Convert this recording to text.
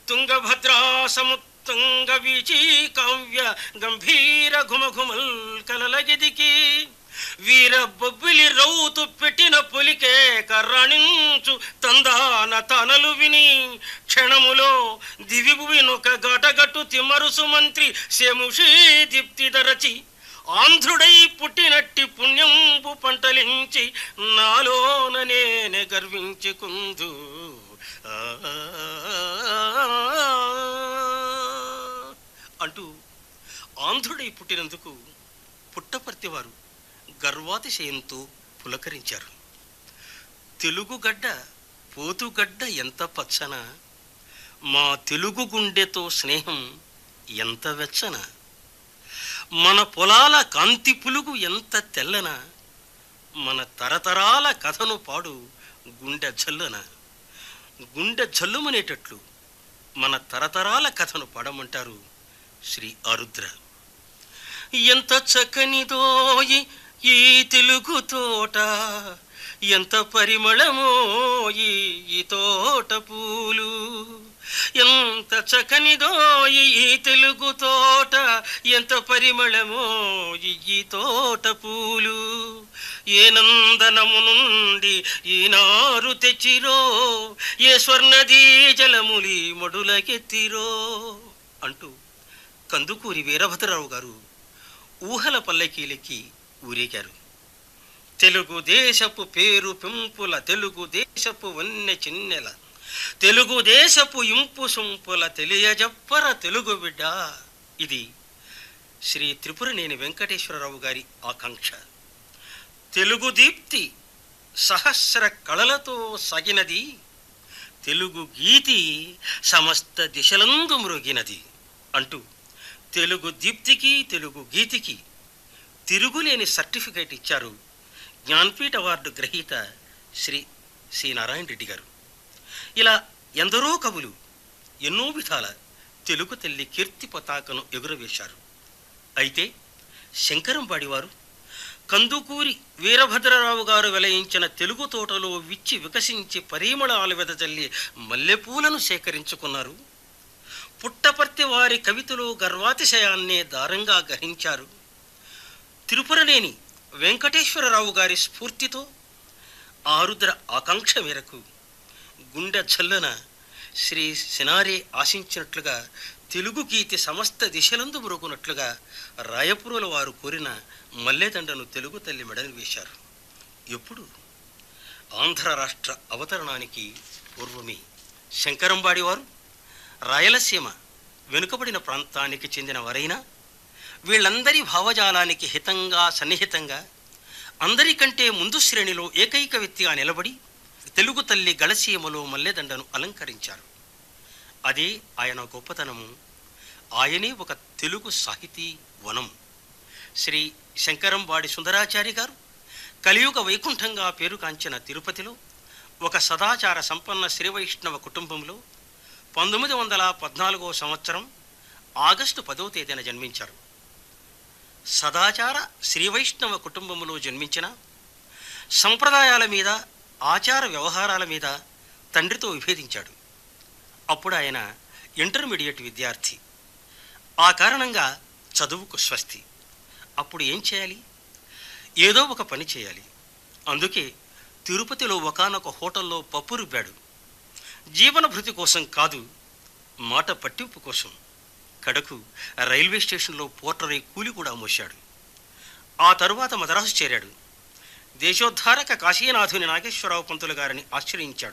తుంగభద్రా సముత్తుంగ వీచీ కావ్య గంభీర ఘుమఘుమల్ కలలగిదికి వీర బొబ్బిలి రౌతు పెట్టిన పులికే కర్రణించు తందాన తనలు విని క్షణములో దివిభువినొక గటగట్టు తిమ్మరుసు మంత్రి శముషీ దీప్తిదరచి ఆంధ్రుడై పుట్టినట్టి పుణ్యంబు పంటలించి నాలోన నేనే గర్వించుకుందు అంటూ ఆంధ్రుడై పుట్టినందుకు పుట్టపర్తివారు గర్వాతిశయంతో పులకరించారు. తెలుగుగడ్డ పోతుగడ్డ ఎంత పచ్చన, మా తెలుగు గుండెతో స్నేహం ఎంత వెచ్చన, మన పొలాల కాంతి పులుగు ఎంత తెల్లన, మన తరతరాల కథను పాడు గుండె జల్లున. గుండె జల్లుమనేటట్లు మన తరతరాల కథను పాడమంటారు శ్రీ ఆరుద్ర. ఎంత చక్కనిదోయి ఈ తెలుగు తోట, ఎంత పరిమళమో ఈ తోట పూలు, ఎంత చక్కనిదోయి ఈ తెలుగు తోట, ఎంత పరిమళమో ఈ తోట పూలు, ఏ నందనము నుండి ఈనారు తెచ్చిరో, ఏ స్వర్ణదీ జలములి మడులకెత్తిరో అంటూ కందుకూరి వీరభద్రరావు గారు ఊహల పల్లకీలెక్కి ఊరేగారు. తెలుగుదేశపు పేరు పెంపుల, తెలుగుదేశపు వన్నె చిన్నెల, తెలుగుదేశపు ఇంపు సొంపుల తెలియజప్పర తెలుగు బిడ్డ. ఇది శ్రీ త్రిపురనేని వెంకటేశ్వరరావు గారి ఆకాంక్ష. తెలుగు దీప్తి సహస్ర కళలతో సాగినది, తెలుగు గీతి సమస్త దిశలందు మ్రోగినది అంటూ తెలుగు దీప్తికి తెలుగు గీతికి తిరుగులేని సర్టిఫికేట్ ఇచ్చారు జ్ఞాన్పీఠ అవార్డు గ్రహీత శ్రీ సి నారాయణ రెడ్డి గారు. ఇలా ఎందరో కవులు ఎన్నో విధాల తెలుగు తల్లి కీర్తి పతాకను ఎగురవేశారు. అయితే శంకరంబాడి వారు కందుకూరి వీరభద్రరావు గారు వెలయించిన తెలుగు తోటలో విచ్చి వికసించి పరిమళాలు వెదజల్లి మల్లెపూలను సేకరించుకున్నారు. పుట్టపర్తి వారి కవితలో గర్వాతిశయాన్నే దారంగా గ్రహించారు. తిరుపురనేని వెంకటేశ్వరరావు గారి స్ఫూర్తితో ఆరుద్ర ఆకాంక్ష మేరకు గుండె జల్లున శ్రీ సినారే ఆశించినట్లుగా తెలుగు గీతి సమస్త దిశలందు మురుగునట్లుగా రాయపురుల వారు కోరిన మల్లెదండను తెలుగు తల్లి మెడలు వేశారు. ఎప్పుడు ఆంధ్ర రాష్ట్ర అవతరణానికి పూర్వమే శంకరంబాడి వారు రాయలసీమ వెనుకబడిన ప్రాంతానికి చెందిన వారైనా వీళ్ళందరి భావజాలానికి హితంగా సన్నిహితంగా అందరికంటే ముందు శ్రేణిలో ఏకైక వ్యక్తిగా నిలబడి తెలుగు తల్లి గళసీమలో మల్లెదండను అలంకరించారు. అదే ఆయన గొప్పతనము. ఆయనే ఒక తెలుగు సాహితీ వనం. శ్రీ శంకరంబాడి సుందరాచారి గారు కలియుగ వైకుంఠంగా పేరుకాంచిన తిరుపతిలో ఒక సదాచార సంపన్న శ్రీవైష్ణవ కుటుంబంలో 1914 సంవత్సరం ఆగస్టు 10వ తేదీన జన్మించారు. సదాచార శ్రీవైష్ణవ కుటుంబంలో జన్మించిన సంప్రదాయాల మీద ఆచార వ్యవహారాల మీద తండ్రితో విభేదించాడు. అప్పుడు ఆయన ఇంటర్మీడియట్ విద్యార్థి. ఆ కారణంగా చదువుకు స్వస్తి. అప్పుడు ఏం చేయాలి? ఏదో ఒక పని చేయాలి. అందుకే తిరుపతిలో ఒకానొక హోటల్లో పప్పు రుబ్బాడు. జీవన భృతి కోసం కాదు, మాట పట్టింపు కోసం. కడకు రైల్వే స్టేషన్లో పోర్టరై కూలి కూడా మోశాడు. ఆ తరువాత మద్రాసు చేరాడు. దేశోద్ధారక కాశీనాథుని నాగేశ్వరరావు పంతులు గారిని ఆశ్రయించాడు.